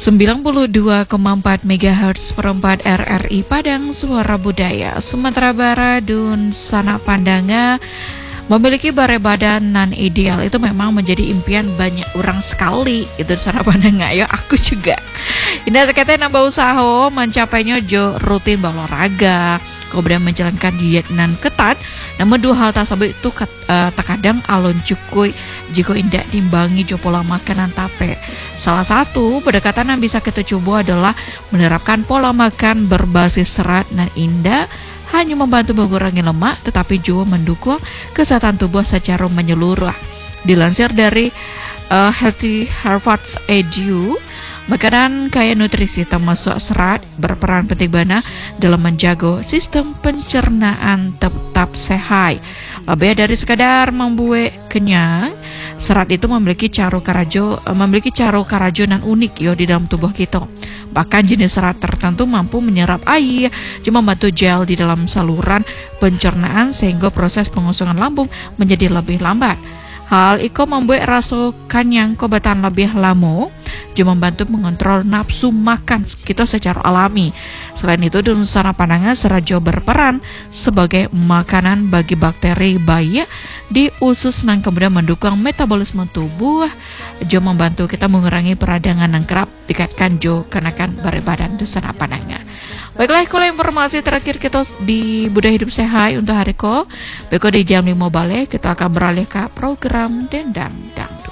92,4 MHz perempat RRI Padang Suara Budaya Sumatera Barat Dun Sana Pandanga memiliki bare badan nan ideal itu memang menjadi impian banyak orang sekali itu Sana Pandanga ya aku juga. Indah sekatnya nambah usaha mencapainya jo rutin berolahraga kemudian menjalankan diet nan ketat. Namun dua hal tersebut itu terkadang alon cukui jika indah dimbangi jo pola makanan tape. Salah satu pendekatan yang bisa kita coba adalah menerapkan pola makan berbasis serat dan indah hanya membantu mengurangi lemak tetapi juga mendukung kesehatan tubuh secara menyeluruh. Dilansir dari Healthy Harvard's Edu, makanan kaya nutrisi termasuk serat berperan penting banget dalam menjaga sistem pencernaan tetap sehat. Lebih dari sekadar membuat kenyang, serat itu memiliki caro karajo nan unik yo di dalam tubuh kita. Bahkan jenis serat tertentu mampu menyerap air, cuma membantu gel di dalam saluran pencernaan sehingga proses pengosongan lambung menjadi lebih lambat. Hal itu membuat rasa kenyang kobatan lebih lama, juga membantu mengontrol nafsu makan kita secara alami. Selain itu, Dun Sana Pandanga serat jo berperan sebagai makanan bagi bakteri bayi di usus dan kemudian mendukung metabolisme tubuh, juga membantu kita mengurangi peradangan yang kerap dikaitkan jo kenakan berat badan Dun Sana Pandanga. Baiklah, kalau informasi terakhir kita di Budaya Hidup Sehat untuk hari ko, di jam 5 balik kita akan beralih ke program Dendang Dangdut.